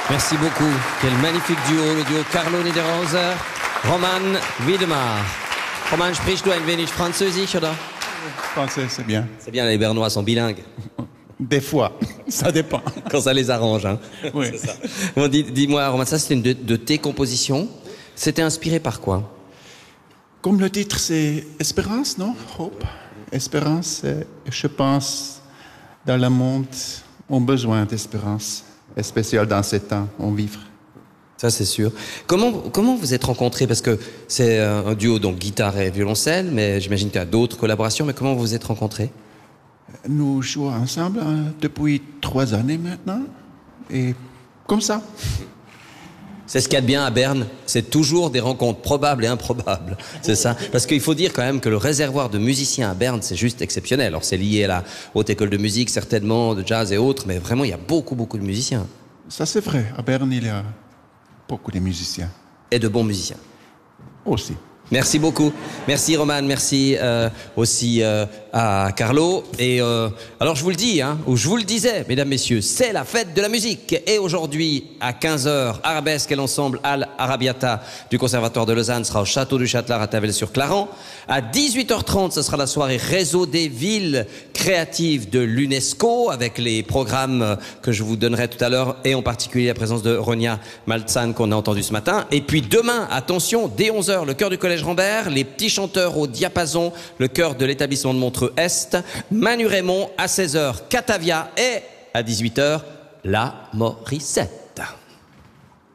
Merci beaucoup. Quel magnifique duo, le duo Carlo Niederhauser, Roman Wiedemar. Roman, sprichst du ein wenig Französisch, oder? Français, c'est bien. C'est bien, les Bernois sont bilingues. Des fois, ça dépend. Quand ça les arrange, hein. Oui. C'est ça. Bon, dis-moi, Roman, ça c'était une de tes compositions. C'était inspiré par quoi? Comme le titre, c'est Espérance, non? Hope. Espérance, je pense, dans le monde, on a besoin d'espérance, et spécial dans ces temps, on vivre. Ça, c'est sûr. Comment vous êtes rencontrés? Parce que c'est un duo, donc guitare et violoncelle, mais j'imagine qu'il y a d'autres collaborations, mais comment vous vous êtes rencontrés? Nous jouons ensemble depuis 3 années maintenant, et comme ça. C'est ce qu'il y a de bien à Berne, c'est toujours des rencontres probables et improbables, c'est ça? Parce qu'il faut dire quand même que le réservoir de musiciens à Berne, c'est juste exceptionnel. Alors c'est lié à la haute école de musique, certainement, de jazz et autres, mais vraiment il y a beaucoup de musiciens. Ça c'est vrai, à Berne il y a beaucoup de musiciens. Et de bons musiciens. Aussi. Merci beaucoup. Merci Roman, merci aussi à Carlo. Et alors je vous le dis, hein, ou je vous le disais, mesdames, messieurs, c'est la fête de la musique. Et aujourd'hui, à 15h, Arabesque et l'ensemble Al Arabiata du Conservatoire de Lausanne sera au Château du Châtelard à Tavel-sur-Claran. À 18h30, ce sera la soirée Réseau des villes créatives de l'UNESCO avec les programmes que je vous donnerai tout à l'heure et en particulier la présence de Ronia Maltzahn qu'on a entendu ce matin. Et puis demain, attention, dès 11h, le chœur du Collège Rambert, les petits chanteurs au diapason, le chœur de l'établissement de Montreux-Est, Manu Raymond à 16h, Catavia et à 18h, La Morissette.